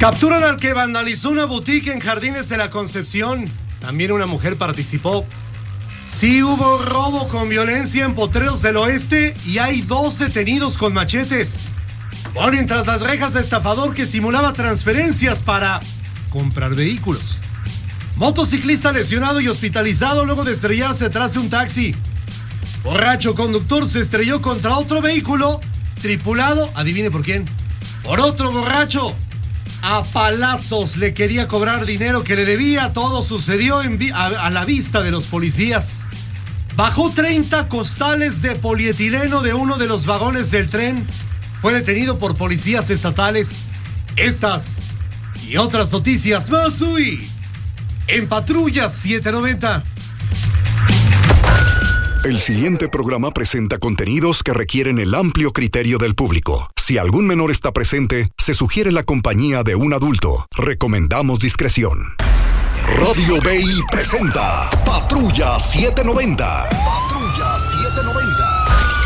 Capturan al que vandalizó una boutique en Jardines de la Concepción. También una mujer participó. Sí hubo robo con violencia en Potreros del Oeste y hay 2 detenidos con machetes. Ponen tras las rejas a estafador que simulaba transferencias para comprar vehículos. Motociclista lesionado y hospitalizado luego de estrellarse detrás de un taxi. Borracho conductor se estrelló contra otro vehículo tripulado, adivine por quién, por otro borracho. A palazos le quería cobrar dinero que le debía. Todo sucedió a la vista de los policías. Bajó 30 costales de polietileno de uno de los vagones del tren. Fue detenido por policías estatales. Estas y otras noticias más hoy en Patrulla 790. El siguiente programa presenta contenidos que requieren el amplio criterio del público. Si algún menor está presente, se sugiere la compañía de un adulto. Recomendamos discreción. Radio BI presenta Patrulla 790. Patrulla 790.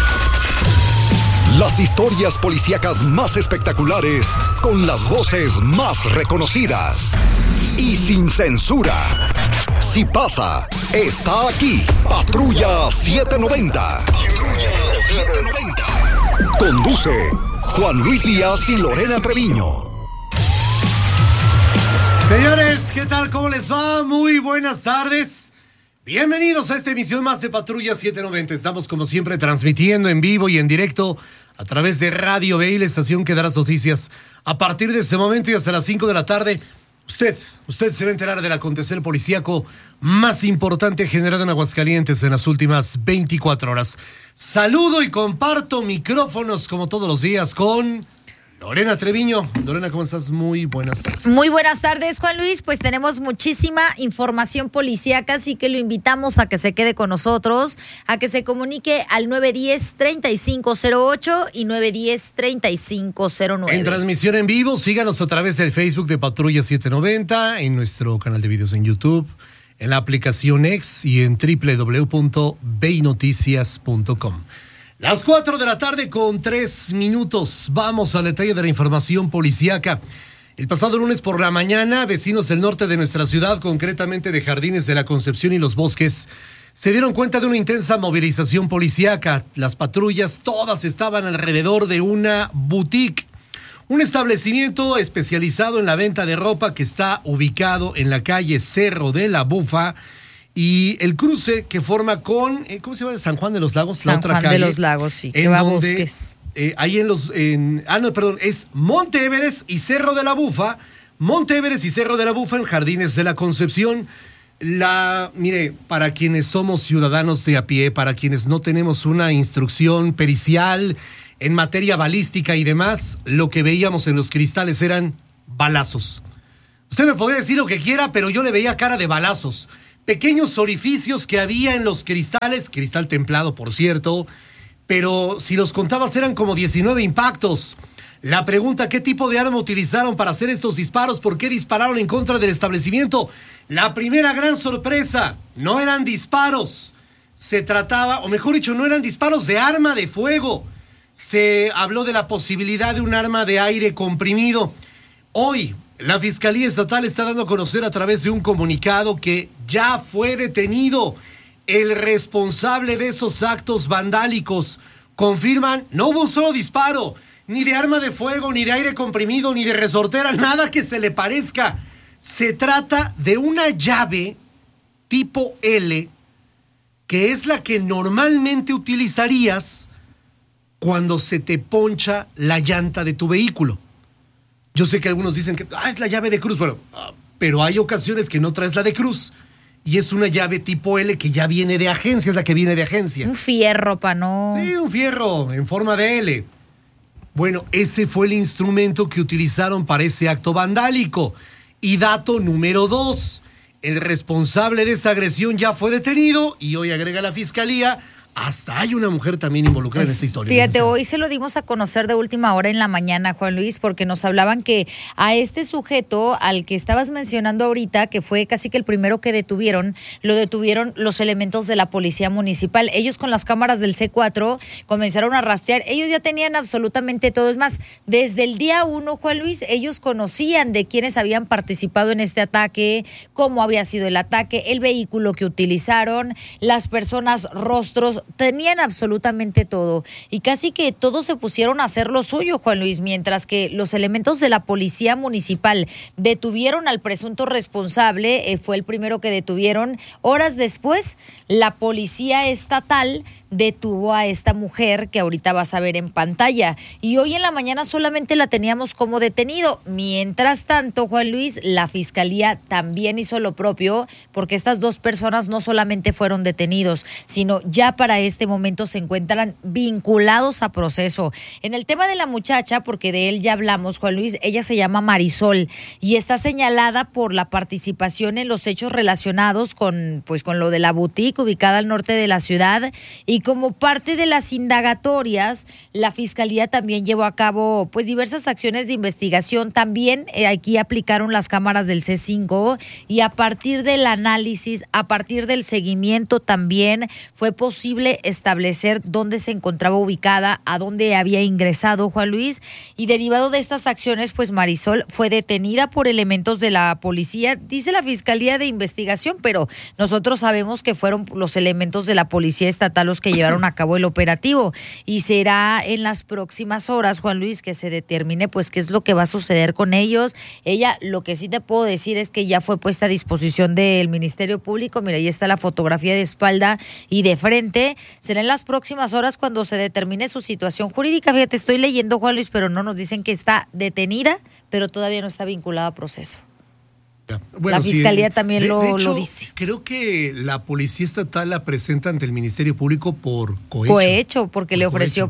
Las historias policíacas más espectaculares, con las voces más reconocidas y sin censura. Si pasa, está aquí. Patrulla 790. Patrulla 790. Conduce Juan Luis Díaz y Lorena Treviño. Señores, ¿qué tal? ¿Cómo les va? Muy buenas tardes. Bienvenidos a esta emisión más de Patrulla 790. Estamos como siempre transmitiendo en vivo y en directo a través de Radio BI, la estación que da las noticias. A partir de este momento y hasta las 5 de la tarde, Usted se va a enterar del acontecer policíaco más importante generado en Aguascalientes en las últimas 24 horas. Saludo y comparto micrófonos como todos los días con Lorena Treviño. Lorena, ¿cómo estás? Muy buenas tardes. Muy buenas tardes, Juan Luis. Pues tenemos muchísima información policíaca, así que lo invitamos a que se quede con nosotros, a que se comunique al 910-3508 y 910-3509. En transmisión en vivo, síganos a través del Facebook de Patrulla 790, en nuestro canal de videos en YouTube, en la aplicación X y en www.beinoticias.com. Las 4 de la tarde con 3 minutos. Vamos al detalle de la información policíaca. El pasado lunes por la mañana, vecinos del norte de nuestra ciudad, concretamente de Jardines de la Concepción y Los Bosques, se dieron cuenta de una intensa movilización policíaca. Las patrullas todas estaban alrededor de una boutique, un establecimiento especializado en la venta de ropa que está ubicado en la calle Cerro de la Bufa y el cruce que forma con, ¿cómo se llama? San Juan de los Lagos, San la otra Juan calle. de los Lagos, sí, que va a Bosques. Ahí es Monte Everest y Cerro de la Bufa. Monte Everest y Cerro de la Bufa en Jardines de la Concepción. Mire, para quienes somos ciudadanos de a pie, para quienes no tenemos una instrucción pericial en materia balística y demás, lo que veíamos en los cristales eran balazos. Usted me podría decir lo que quiera, pero yo le veía cara de balazos. Pequeños orificios que había en los cristales, cristal templado, por cierto, pero si los contabas eran como 19 impactos. La pregunta, ¿qué tipo de arma utilizaron para hacer estos disparos? ¿Por qué dispararon en contra del establecimiento? La primera gran sorpresa, no eran disparos. Se trataba, o mejor dicho, no eran disparos de arma de fuego. Se habló de la posibilidad de un arma de aire comprimido. Hoy, la Fiscalía Estatal está dando a conocer a través de un comunicado que ya fue detenido el responsable de esos actos vandálicos. Confirman, no hubo un solo disparo, ni de arma de fuego, ni de aire comprimido, ni de resortera, nada que se le parezca. Se trata de una llave tipo L, que es la que normalmente utilizarías cuando se te poncha la llanta de tu vehículo. Yo sé que algunos dicen que es la llave de cruz, bueno, pero hay ocasiones que no traes la de cruz y es una llave tipo L que ya viene de agencia, es la que viene de agencia. Un fierro, no. Sí, un fierro en forma de L. Bueno, ese fue el instrumento que utilizaron para ese acto vandálico. Y dato número 2, el responsable de esa agresión ya fue detenido y hoy agrega la Fiscalía, hasta hay una mujer también involucrada en esta historia. Fíjate, hoy se lo dimos a conocer de última hora en la mañana, Juan Luis, porque nos hablaban que a este sujeto al que estabas mencionando ahorita, que fue casi que el primero que detuvieron, lo detuvieron los elementos de la policía municipal. Ellos con las cámaras del C4 comenzaron a rastrear. Ellos ya tenían absolutamente todo. Es más, desde el día 1, Juan Luis, ellos conocían de quienes habían participado en este ataque, cómo había sido el ataque, el vehículo que utilizaron, las personas, rostros, tenían absolutamente todo y casi que todos se pusieron a hacer lo suyo, Juan Luis, mientras que los elementos de la policía municipal detuvieron al presunto responsable, fue el primero que detuvieron. Horas después, la policía estatal detuvo a esta mujer que ahorita vas a ver en pantalla y hoy en la mañana solamente la teníamos como detenido. Mientras tanto, Juan Luis, la fiscalía también hizo lo propio porque estas dos personas no solamente fueron detenidos, sino ya para este momento se encuentran vinculados a proceso. En el tema de la muchacha, porque de él ya hablamos, Juan Luis, ella se llama Marisol y está señalada por la participación en los hechos relacionados con lo de la boutique ubicada al norte de la ciudad. Y como parte de las indagatorias, la Fiscalía también llevó a cabo diversas acciones de investigación. También aquí aplicaron las cámaras del C5 y a partir del análisis, a partir del seguimiento también fue posible establecer dónde se encontraba ubicada, a dónde había ingresado Juan Luis, y derivado de estas acciones, Marisol fue detenida por elementos de la policía, dice la Fiscalía de Investigación, pero nosotros sabemos que fueron los elementos de la Policía Estatal los que llevaron a cabo el operativo y será en las próximas horas, Juan Luis, que se determine qué es lo que va a suceder con ellos. Ella, lo que sí te puedo decir es que ya fue puesta a disposición del Ministerio Público. Mira, ahí está la fotografía de espalda y de frente. Será en las próximas horas cuando se determine su situación jurídica. Fíjate, estoy leyendo, Juan Luis, pero no nos dicen que está detenida, pero todavía no está vinculada a proceso. Bueno, la Fiscalía sí, también de lo hecho, dice. Creo que la Policía Estatal la presenta ante el Ministerio Público por cohecho. Cohecho, porque le ofreció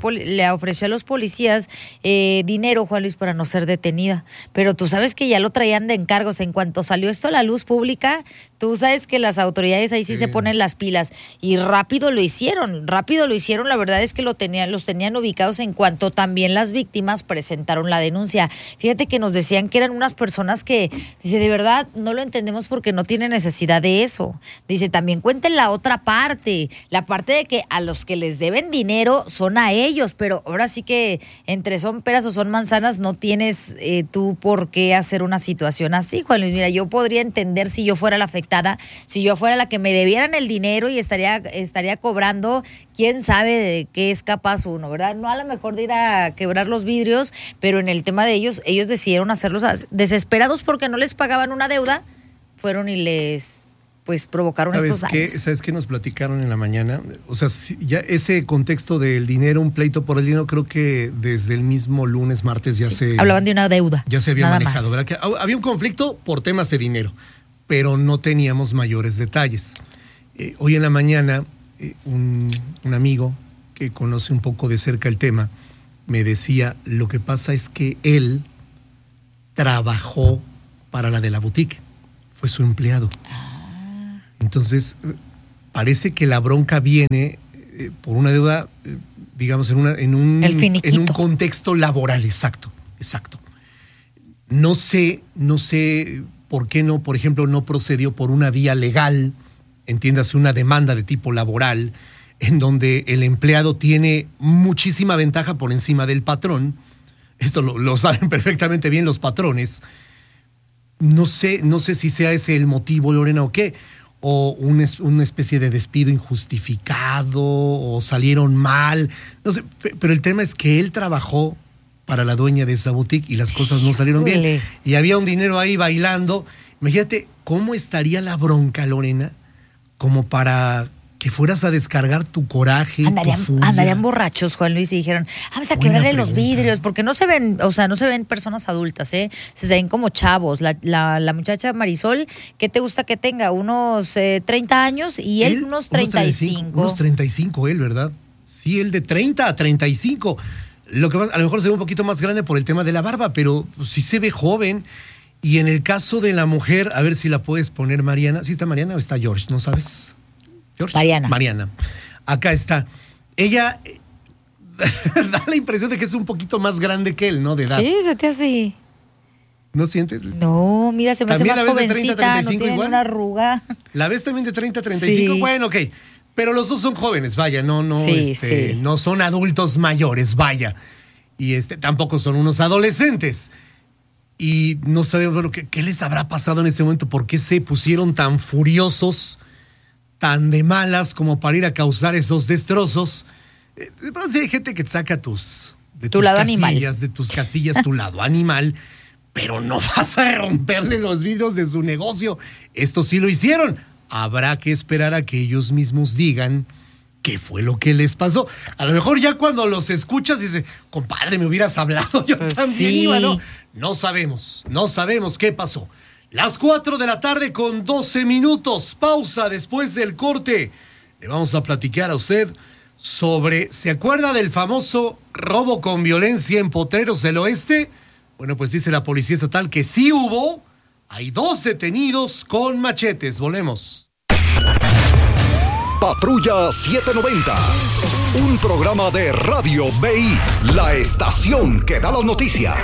a los policías dinero, Juan Luis, para no ser detenida. Pero tú sabes que ya lo traían de encargos. En cuanto salió esto a la luz pública, tú sabes que las autoridades ahí sí se ponen las pilas. Y rápido lo hicieron. La verdad es que los tenían ubicados en cuanto también las víctimas presentaron la denuncia. Fíjate que nos decían que eran unas personas que, dice, de verdad, no lo entendemos porque no tiene necesidad de eso. Dice, también cuenten la otra parte, la parte de que a los que les deben dinero son a ellos, pero ahora sí que entre son peras o son manzanas no tienes tú por qué hacer una situación así, Juan Luis. Mira, yo podría entender si yo fuera la afectada, si yo fuera la que me debieran el dinero y estaría cobrando, quién sabe de qué es capaz uno, ¿verdad? No a lo mejor de ir a quebrar los vidrios, pero en el tema de ellos decidieron hacerlos desesperados porque no les pagaban una deuda, fueron y les provocaron estos daños. ¿Sabes qué nos platicaron en la mañana? O sea, ya ese contexto del dinero, un pleito por el dinero, creo que desde el mismo lunes, martes hablaban de una deuda. Ya se había manejado, más. ¿verdad? Que había un conflicto por temas de dinero, pero no teníamos mayores detalles. Hoy en la mañana, un amigo que conoce un poco de cerca el tema, me decía, lo que pasa es que él trabajó para la de la boutique, fue su empleado. Entonces, parece que la bronca viene por una deuda, digamos, en un contexto laboral, exacto. No sé por qué no, por ejemplo, no procedió por una vía legal, entiéndase, una demanda de tipo laboral, en donde el empleado tiene muchísima ventaja por encima del patrón. Esto lo saben perfectamente bien los patrones. No sé si sea ese el motivo, Lorena, o qué, o una especie de despido injustificado, o salieron mal, no sé, pero el tema es que él trabajó para la dueña de esa boutique y las cosas no salieron bien. Y había un dinero ahí bailando. Imagínate cómo estaría la bronca, Lorena, como para que fueras a descargar tu coraje, tu furia. Andarían borrachos, Juan Luis, y dijeron, vamos a quebrarle los vidrios, porque no se ven personas adultas, se ven como chavos. La muchacha Marisol, ¿qué te gusta que tenga? Unos 30 años y él unos 35. Unos 35 él, ¿verdad? Sí, él de 30 a 35. Lo que a lo mejor se ve un poquito más grande por el tema de la barba, pero sí se ve joven. Y en el caso de la mujer, a ver si la puedes poner, Mariana. ¿Sí está Mariana o está George? ¿No sabes? George. Mariana. Acá está. Ella da la impresión de que es un poquito más grande que él, ¿no? De edad. Sí, se te hace. ¿No sientes? No, mira, se me hace más jovencita, 30, 35, no tiene igual? Una arruga. ¿La ves también de 30, 35? Sí. Bueno, ok. Pero los dos son jóvenes, vaya, no son adultos mayores, vaya. Y tampoco son unos adolescentes. Y no sabemos, bueno, ¿qué les habrá pasado en ese momento? ¿Por qué se pusieron tan furiosos, tan de malas como para ir a causar esos destrozos? Pero sí hay gente que te saca de tus lado casillas, animal. de tus casillas, tu lado animal. Pero no vas a romperle los vidrios de su negocio. Esto sí lo hicieron. Habrá que esperar a que ellos mismos digan qué fue lo que les pasó. A lo mejor ya cuando los escuchas dices, compadre, me hubieras hablado, yo pues también iba, ¿no? No sabemos qué pasó. Las 4:00 con 12 minutos. Pausa después del corte. Le vamos a platicar a usted sobre, ¿se acuerda del famoso robo con violencia en Potreros del Oeste? Bueno, pues dice la Policía Estatal que sí hubo. Hay 2 detenidos con machetes. Volvemos. Patrulla 790. Un programa de Radio BI, la estación que da las noticias.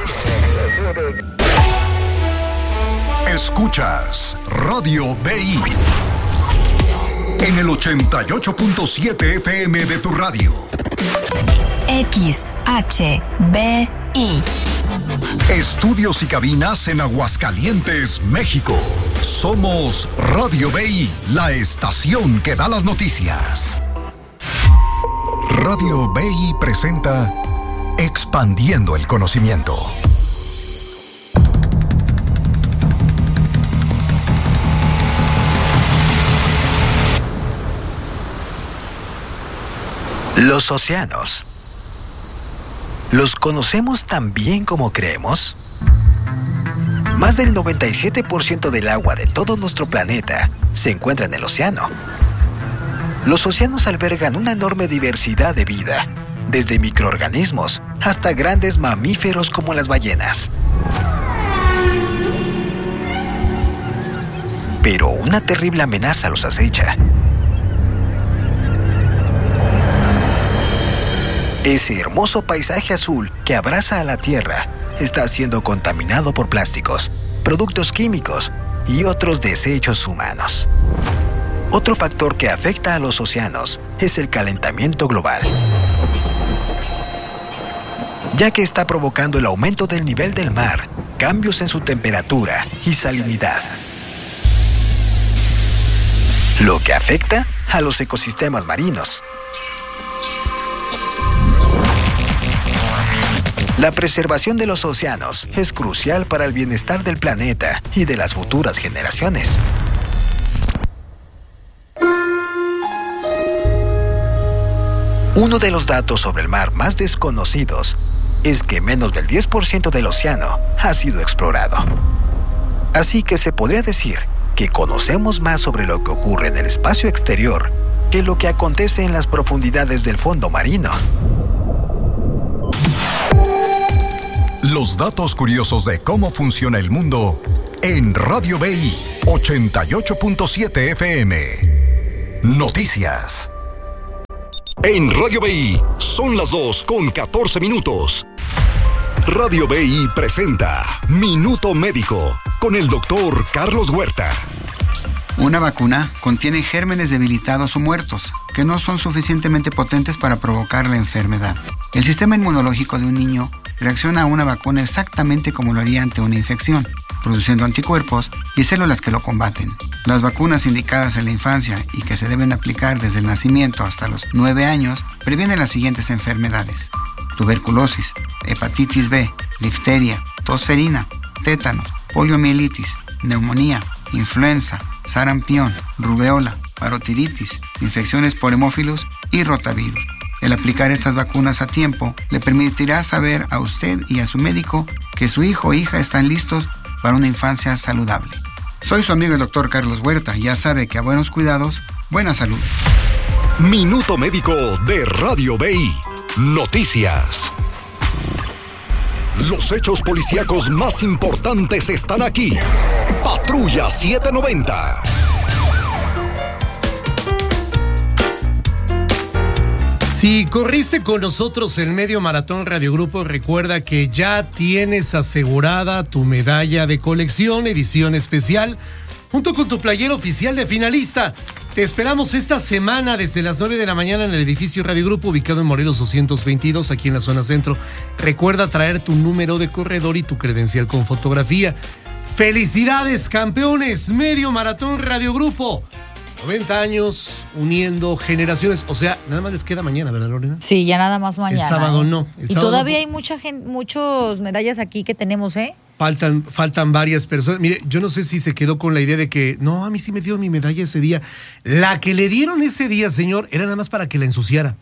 Escuchas Radio BI en el 88.7 FM de tu radio. XHBI. Estudios y cabinas en Aguascalientes, México. Somos Radio BI, la estación que da las noticias. Radio BI presenta Expandiendo el Conocimiento. Los océanos. ¿Los conocemos tan bien como creemos? Más del 97% del agua de todo nuestro planeta se encuentra en el océano. Los océanos albergan una enorme diversidad de vida, desde microorganismos hasta grandes mamíferos como las ballenas. Pero una terrible amenaza los acecha. Ese hermoso paisaje azul que abraza a la Tierra está siendo contaminado por plásticos, productos químicos y otros desechos humanos. Otro factor que afecta a los océanos es el calentamiento global, ya que está provocando el aumento del nivel del mar, cambios en su temperatura y salinidad, lo que afecta a los ecosistemas marinos. La preservación de los océanos es crucial para el bienestar del planeta y de las futuras generaciones. Uno de los datos sobre el mar más desconocidos es que menos del 10% del océano ha sido explorado. Así que se podría decir que conocemos más sobre lo que ocurre en el espacio exterior que lo que acontece en las profundidades del fondo marino. Los datos curiosos de cómo funciona el mundo en Radio BI 88.7 FM. Noticias. En Radio BI son las 2:14 minutos. Radio BI presenta Minuto Médico con el doctor Carlos Huerta. Una vacuna contiene gérmenes debilitados o muertos que no son suficientemente potentes para provocar la enfermedad. El sistema inmunológico de un niño reacciona a una vacuna exactamente como lo haría ante una infección, produciendo anticuerpos y células que lo combaten. Las vacunas indicadas en la infancia y que se deben aplicar desde el nacimiento hasta los 9 años previenen las siguientes enfermedades: tuberculosis, hepatitis B, difteria, tosferina, tétanos, poliomielitis, neumonía, influenza, sarampión, rubeola, parotiditis, infecciones por hemófilos y rotavirus. El aplicar estas vacunas a tiempo le permitirá saber a usted y a su médico que su hijo o hija están listos para una infancia saludable. Soy su amigo el doctor Carlos Huerta y ya sabe que a buenos cuidados, buena salud. Minuto Médico de Radio BI. Noticias. Los hechos policíacos más importantes están aquí. Patrulla 790. Si corriste con nosotros el Medio Maratón Radio Grupo, recuerda que ya tienes asegurada tu medalla de colección edición especial junto con tu playera oficial de finalista. Te esperamos esta semana desde las 9 de la mañana en el edificio Radio Grupo ubicado en Morelos 222 aquí en la zona centro. Recuerda traer tu número de corredor y tu credencial con fotografía. ¡Felicidades, campeones! Medio Maratón Radio Grupo. 90 años uniendo generaciones. O sea, nada más les queda mañana, ¿verdad, Lorena? Sí, ya nada más mañana. El sábado no. Y todavía hay mucha gente, muchos medallas aquí que tenemos, ¿eh? Faltan varias personas. Mire, yo no sé si se quedó con la idea de que, no, a mí sí me dio mi medalla ese día. La que le dieron ese día, señor, era nada más para que la ensuciara.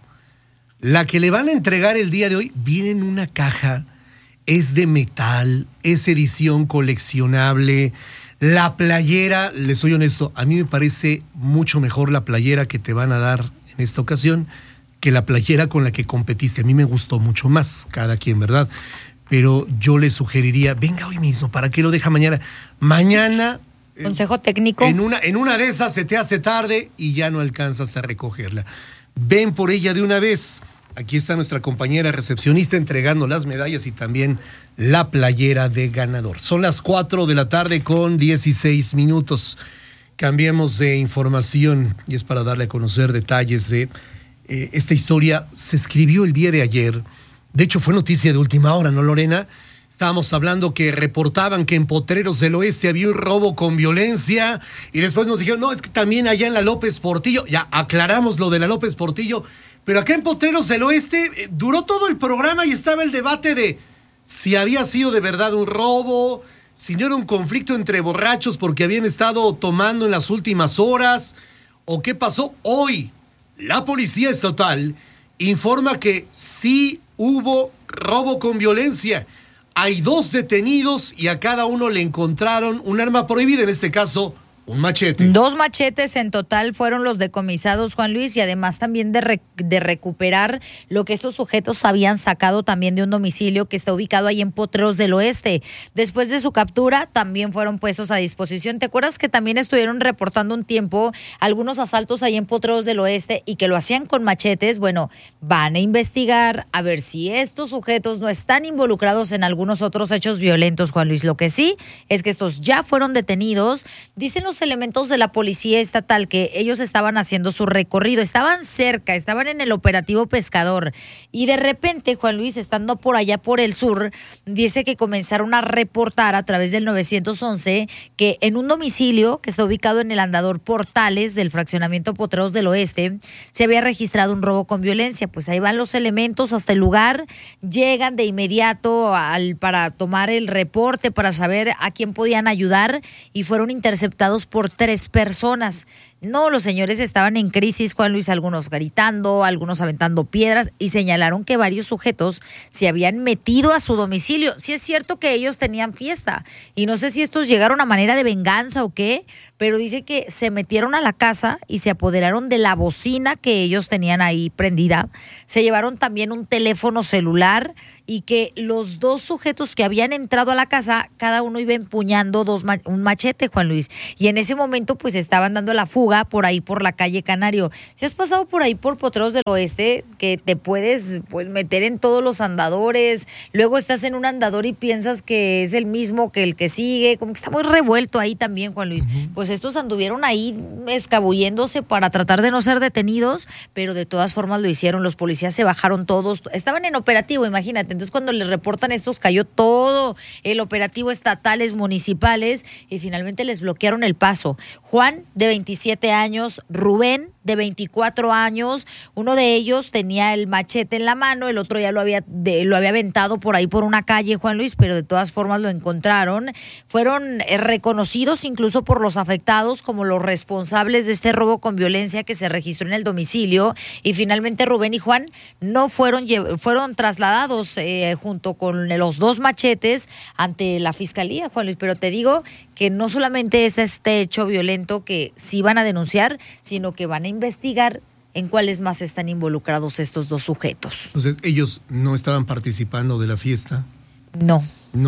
La que le van a entregar el día de hoy viene en una caja, es de metal, es edición coleccionable. La playera, les soy honesto, a mí me parece mucho mejor la playera que te van a dar en esta ocasión que la playera con la que competiste. A mí me gustó mucho más, cada quien, ¿verdad? Pero yo le sugeriría, venga hoy mismo, ¿para qué lo deja mañana? Mañana... Consejo técnico. En una de esas se te hace tarde y ya no alcanzas a recogerla. Ven por ella de una vez. Aquí está nuestra compañera recepcionista entregando las medallas y también la playera de ganador. Son las 4 de la tarde con 16 minutos. Cambiemos de información y es para darle a conocer detalles de esta historia. Se escribió el día de ayer. De hecho, fue noticia de última hora, ¿no, Lorena? Estábamos hablando que reportaban que en Potreros del Oeste había un robo con violencia y después nos dijeron, no, es que también allá en la López Portillo, ya aclaramos lo de la López Portillo, pero acá en Potreros del Oeste duró todo el programa y estaba el debate de si había sido de verdad un robo, si no era un conflicto entre borrachos porque habían estado tomando en las últimas horas, o qué pasó. Hoy, la Policía Estatal informa que sí hubo robo con violencia. Hay 2 detenidos y a cada uno le encontraron un arma prohibida, en este caso, un machete. 2 machetes en total fueron los decomisados, Juan Luis, y además también de recuperar lo que estos sujetos habían sacado también de un domicilio que está ubicado ahí en Potreros del Oeste. Después de su captura, también fueron puestos a disposición. ¿Te acuerdas que también estuvieron reportando un tiempo algunos asaltos ahí en Potreros del Oeste y que lo hacían con machetes? Bueno, van a investigar a ver si estos sujetos no están involucrados en algunos otros hechos violentos, Juan Luis. Lo que sí es que estos ya fueron detenidos. Dicen los elementos de la Policía Estatal que ellos estaban haciendo su recorrido, estaban cerca, estaban en el operativo Pescador y de repente, Juan Luis, estando por allá por el sur, dice que comenzaron a reportar a través del 911 que en un domicilio que está ubicado en el andador Portales del fraccionamiento Potreros del Oeste se había registrado un robo con violencia. Pues ahí van los elementos hasta el lugar, llegan de inmediato para tomar el reporte, para saber a quién podían ayudar y fueron interceptados por 3 personas. No, los señores estaban en crisis, Juan Luis, algunos gritando, algunos aventando piedras y señalaron que varios sujetos se habían metido a su domicilio. Sí es cierto que ellos tenían fiesta y no sé si estos llegaron a manera de venganza o qué, pero dice que se metieron a la casa y se apoderaron de la bocina que ellos tenían ahí prendida. Se llevaron también un teléfono celular y que los 2 sujetos que habían entrado a la casa, cada uno iba empuñando un machete, Juan Luis. Y en ese momento pues estaban dando la fuga por ahí por la calle Canario. Si has pasado por ahí por Potreros del Oeste, que te puedes pues meter en todos los andadores, luego estás en un andador y piensas que es el mismo que el que sigue, como que está muy revuelto ahí también, Juan Luis. Pues estos anduvieron ahí escabulléndose para tratar de no ser detenidos, pero de todas formas lo hicieron. Los policías se bajaron todos, estaban en operativo, imagínate. Entonces cuando les reportan estos cayó todo el operativo estatales, municipales y finalmente les bloquearon el paso. Juan, de 27 años, Rubén, de 24 años, uno de ellos tenía el machete en la mano, el otro ya lo había aventado por ahí por una calle, Juan Luis, pero de todas formas lo encontraron. Fueron reconocidos incluso por los afectados como los responsables de este robo con violencia que se registró en el domicilio y finalmente Rubén y Juan no fueron trasladados junto con los 2 machetes ante la fiscalía, Juan Luis, pero te digo que no solamente es este hecho violento que sí van a denunciar, sino que van a investigar en cuáles más están involucrados estos 2 sujetos. Entonces, ellos no estaban participando de la fiesta. No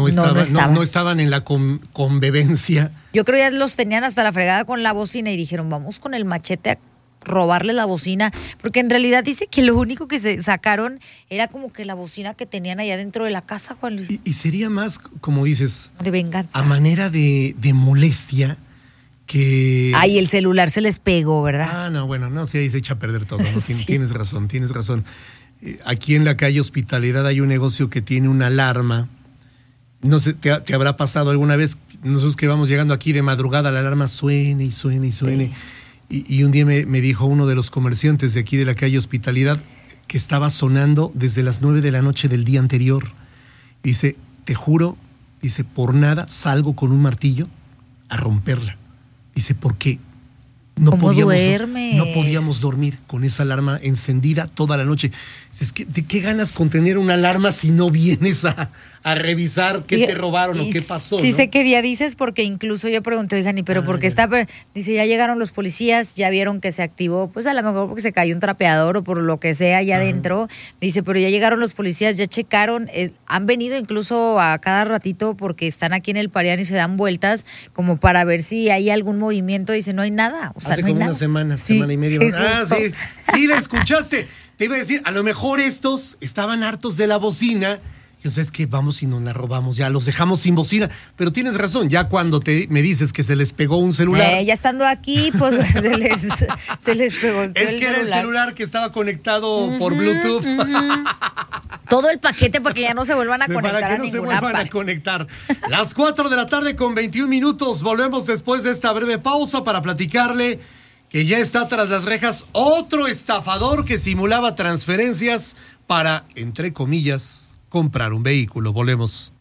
estaban en la convivencia. Yo creo que ya los tenían hasta la fregada con la bocina y dijeron, vamos con el machete robarle la bocina, porque en realidad dice que lo único que se sacaron era como que la bocina que tenían allá dentro de la casa, Juan Luis. Y sería más, como dices, de venganza. A manera de molestia que... Ay, el celular se les pegó, ¿verdad? Ah, no, bueno, no, sí, ahí se echa a perder todo, ¿no? Sí. Tienes razón. Aquí en la calle Hospitalidad hay un negocio que tiene una alarma. No sé, te habrá pasado alguna vez, nosotros que vamos llegando aquí de madrugada, la alarma suene y suene y suene. Sí. Y un día me dijo uno de los comerciantes de aquí de la calle Hospitalidad que estaba sonando desde las 9 de la noche del día anterior. Dice, te juro, dice, por nada salgo con un martillo a romperla. Dice, ¿por qué? No podíamos dormir con esa alarma encendida toda la noche. Es que, ¿de qué ganas con tener una alarma si no vienes a revisar qué te robaron o qué pasó? Sí, ¿no? sé qué día dices, porque incluso yo pregunté, oigan, ¿y pero por qué está? Dice, ya llegaron los policías, ya vieron que se activó, pues a lo mejor porque se cayó un trapeador o por lo que sea allá adentro. Dice, pero ya llegaron los policías, ya checaron, han venido incluso a cada ratito porque están aquí en el Parián y se dan vueltas como para ver si hay algún movimiento. Dice, no hay nada. O sea, hace no hay como nada. Una semana y media. Sí, la escuchaste. Te iba a decir, a lo mejor estos estaban hartos de la bocina. Yo sé, es que vamos y nos la robamos, ya los dejamos sin bocina. Pero tienes razón, ya cuando me dices que se les pegó un celular. Ya estando aquí, pues se les pegó. Es que era el celular que estaba conectado por Bluetooth. Todo el paquete para que ya no se vuelvan a conectar. Para que no se vuelvan a conectar. Las 4:00 con 21 minutos. Volvemos después de esta breve pausa para platicarle que ya está tras las rejas otro estafador que simulaba transferencias para, entre comillas, comprar un vehículo. Volvemos.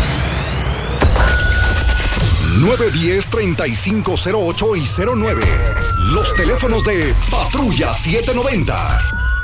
910-3508 y 09. Los teléfonos de Patrulla 790.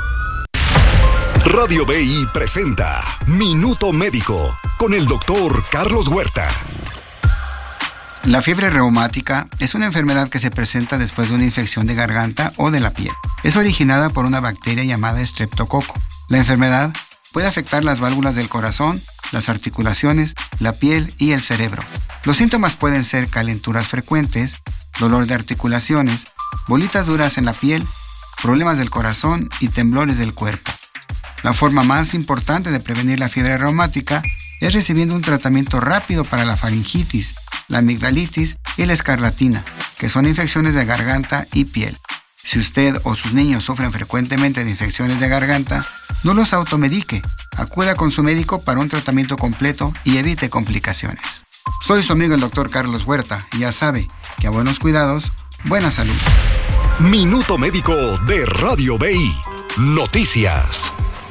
Radio BI presenta Minuto Médico con el doctor Carlos Huerta. La fiebre reumática es una enfermedad que se presenta después de una infección de garganta o de la piel. Es originada por una bacteria llamada Streptococo. La enfermedad puede afectar las válvulas del corazón, las articulaciones, la piel y el cerebro. Los síntomas pueden ser calenturas frecuentes, dolor de articulaciones, bolitas duras en la piel, problemas del corazón y temblores del cuerpo. La forma más importante de prevenir la fiebre reumática es recibiendo un tratamiento rápido para la faringitis, la amigdalitis y la escarlatina, que son infecciones de garganta y piel. Si usted o sus niños sufren frecuentemente de infecciones de garganta, no los automedique. Acuda con su médico para un tratamiento completo y evite complicaciones. Soy su amigo el doctor Carlos Huerta y ya sabe que a buenos cuidados, buena salud. Minuto Médico de Radio BI. Noticias.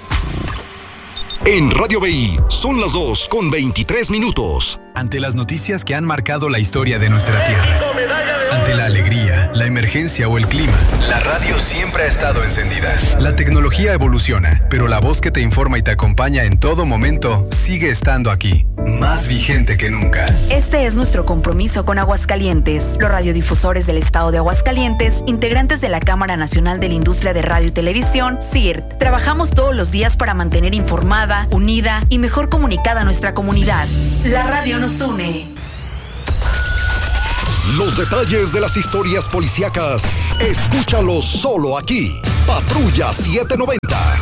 En Radio BI son las 2:23. Ante las noticias que han marcado la historia de nuestra tierra, ante la alegría, la emergencia o el clima, la radio siempre ha estado encendida. La tecnología evoluciona, pero la voz que te informa y te acompaña en todo momento sigue estando aquí, más vigente que nunca. Este es nuestro compromiso con Aguascalientes. Los radiodifusores del estado de Aguascalientes, integrantes de la Cámara Nacional de la Industria de Radio y Televisión, CIRT, trabajamos todos los días para mantener informada, unida y mejor comunicada a nuestra comunidad. La radio nos une. Los detalles de las historias policíacas, escúchalos solo aquí. Patrulla 790.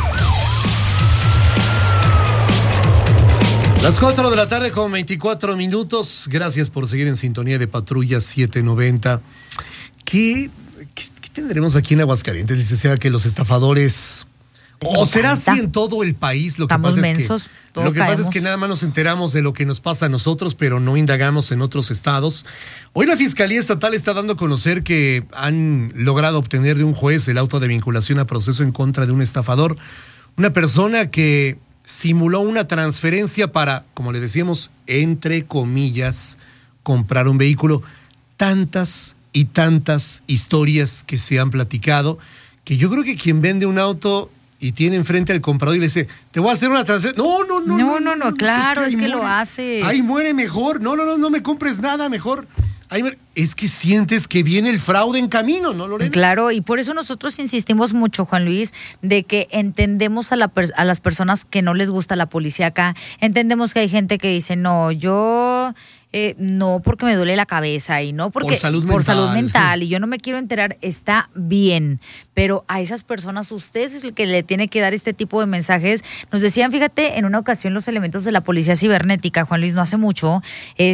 Las 4:00 con 24 minutos. Gracias por seguir en sintonía de Patrulla 790. ¿Qué tendremos aquí en Aguascalientes, licenciada? Que los estafadores... ¿O será así en todo el país? Lo que pasa es que nada más nos enteramos de lo que nos pasa a nosotros, pero no indagamos en otros estados. Hoy la Fiscalía Estatal está dando a conocer que han logrado obtener de un juez el auto de vinculación a proceso en contra de un estafador, una persona que simuló una transferencia para, como le decíamos, entre comillas, comprar un vehículo. Tantas y tantas historias que se han platicado, que yo creo que quien vende un auto y tiene enfrente al comprador y le dice, te voy a hacer una transferencia. No, claro, es que lo hace. Ahí muere mejor. No me compres nada, mejor. es que sientes que viene el fraude en camino, ¿no, Lorena? Claro, y por eso nosotros insistimos mucho, Juan Luis, de que entendemos a las personas que no les gusta la policía acá. Entendemos que hay gente que dice, no, yo... no porque me duele la cabeza y no porque por salud mental y yo no me quiero enterar, está bien, pero a esas personas usted es el que le tiene que dar este tipo de mensajes. Nos decían, fíjate, en una ocasión los elementos de la policía cibernética, Juan Luis, no hace mucho,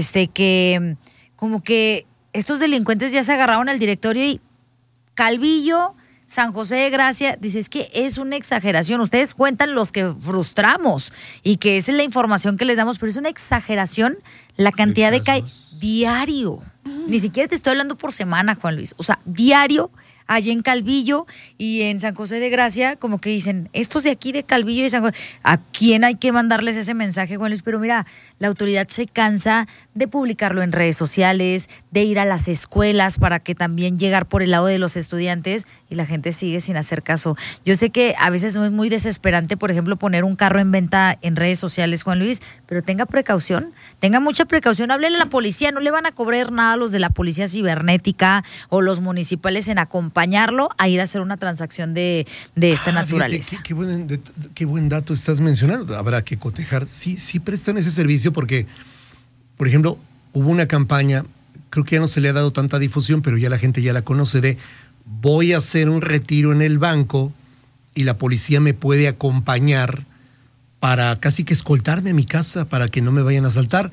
que como que estos delincuentes ya se agarraron al directorio y Calvillo, San José de Gracia, dice, es que es una exageración. Ustedes cuentan los que frustramos y que esa es la información que les damos, pero es una exageración la cantidad de casos diario. Ni siquiera te estoy hablando por semana, Juan Luis. O sea, diario, allá en Calvillo y en San José de Gracia, como que dicen, estos de aquí de Calvillo y San José, ¿a quién hay que mandarles ese mensaje, Juan Luis? Pero mira, la autoridad se cansa de publicarlo en redes sociales, de ir a las escuelas para que también llegar por el lado de los estudiantes y la gente sigue sin hacer caso. Yo sé que a veces es muy desesperante, por ejemplo, poner un carro en venta en redes sociales, Juan Luis, pero tenga precaución, tenga mucha precaución, háblele a la policía, no le van a cobrar nada a los de la policía cibernética o los municipales en acompañarlo a ir a hacer una transacción de esta naturaleza. Fíjate, qué buen dato estás mencionando. Habrá que cotejar. Sí prestan ese servicio porque, por ejemplo, hubo una campaña, creo que ya no se le ha dado tanta difusión, pero ya la gente ya la conoce, de voy a hacer un retiro en el banco y la policía me puede acompañar para casi que escoltarme a mi casa para que no me vayan a asaltar.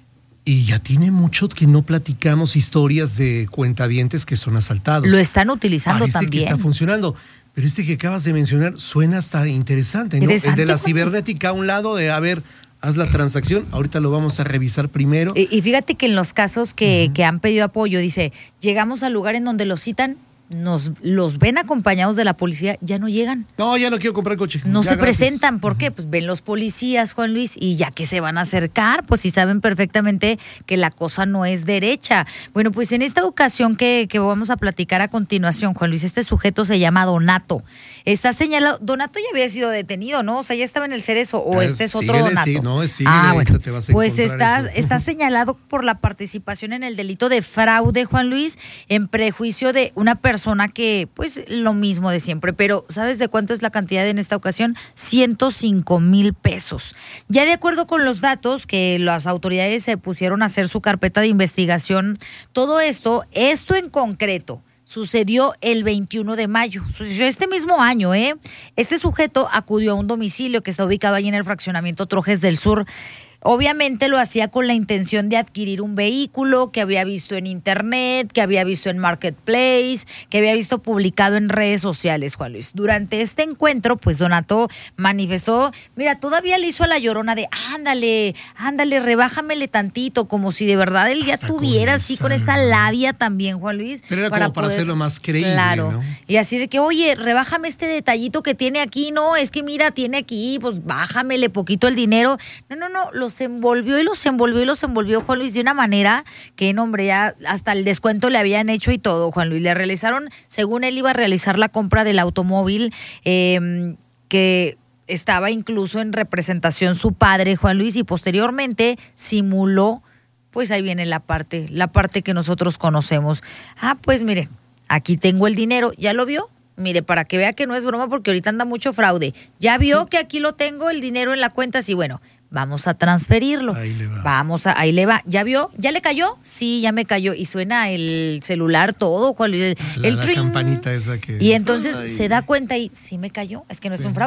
Y ya tiene mucho que no platicamos historias de cuentavientes que son asaltados. Lo están utilizando Parece también. Que está funcionando. Pero este que acabas de mencionar suena hasta interesante, ¿no? El de la cibernética a un lado de, a ver, haz la transacción. Ahorita lo vamos a revisar primero. Y fíjate que en los casos que han pedido apoyo, dice, llegamos al lugar en donde los citan, los ven acompañados de la policía, ya no llegan. No, ya no quiero comprar coche. No ya, se gracias. presentan, ¿por qué? Pues ven los policías, Juan Luis, y ya que se van a acercar, pues sí saben perfectamente que la cosa no es derecha. Bueno, pues en esta ocasión que vamos a platicar a continuación, Juan Luis, este sujeto se llama Donato. Está señalado, Donato ya había sido detenido, ¿no? O sea, ya estaba en el Cerezo, o este es otro Donato. Sí, no, sí, bueno, te vas a pues está eso. señalado por la participación en el delito de fraude, Juan Luis, en prejuicio de una persona que, pues, lo mismo de siempre, pero ¿sabes de cuánto es la cantidad en esta ocasión? 105,000 pesos. Ya de acuerdo con los datos que las autoridades se pusieron a hacer su carpeta de investigación, todo esto en concreto, sucedió el 21 de mayo, sucedió este mismo año, Este sujeto acudió a un domicilio que está ubicado ahí en el fraccionamiento Trojes del Sur. Obviamente lo hacía con la intención de adquirir un vehículo que había visto en internet, que había visto en Marketplace, que había visto publicado en redes sociales, Juan Luis. Durante este encuentro, pues Donato manifestó, mira, todavía le hizo a la llorona de, ándale, rebájamele tantito, como si de verdad él ya tuviera así con esa labia también, Juan Luis. Pero era como para hacerlo más creíble, claro, ¿no? Y así de que, oye, rebájame este detallito que tiene aquí, no, es que mira, tiene aquí, pues bájamele poquito el dinero. No, los envolvió, Juan Luis, de una manera que, no, hombre, ya hasta el descuento le habían hecho y todo, Juan Luis. Le realizaron, según él iba a realizar la compra del automóvil, que estaba incluso en representación su padre, Juan Luis, y posteriormente simuló, pues ahí viene la parte que nosotros conocemos. Pues mire, aquí tengo el dinero, ¿ya lo vio? Mire, para que vea que no es broma, porque ahorita anda mucho fraude. ¿Ya vio que aquí lo tengo, el dinero en la cuenta? Sí, bueno, vamos a transferirlo. Ahí le va. Ahí le va. ¿Ya vio? ¿Ya le cayó? Sí, ya me cayó. Y suena el celular todo, el la tring. campanita esa que... Y entonces se da cuenta y sí me cayó. Es que no es un fraude.